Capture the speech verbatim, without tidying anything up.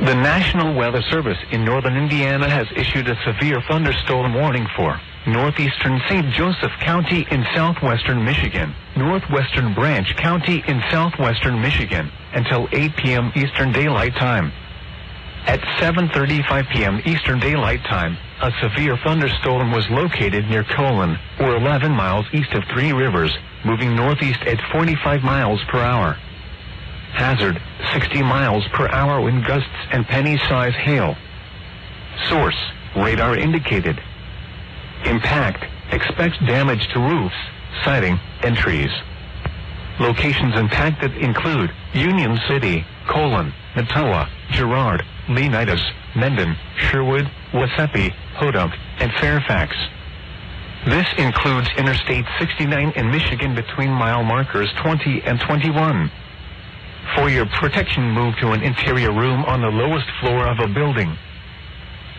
The National Weather Service in northern Indiana has issued a severe thunderstorm warning for northeastern Saint Joseph County in southwestern Michigan, northwestern Branch County in southwestern Michigan, until eight p.m. Eastern Daylight Time. At seven thirty-five p.m. Eastern Daylight Time, a severe thunderstorm was located near Colon, or eleven miles east of Three Rivers, moving northeast at forty-five miles per hour. Hazard, sixty miles per hour wind gusts and penny-size hail. Source, radar indicated. Impact, expect damage to roofs, siding, and trees. Locations impacted include Union City, Colon, Natoa, Girard, Leonidas, Mendon, Sherwood, Wasappi, Hodunk, and Fairfax. This includes Interstate sixty-nine in Michigan between mile markers twenty and twenty-one. For your protection, move to an interior room on the lowest floor of a building.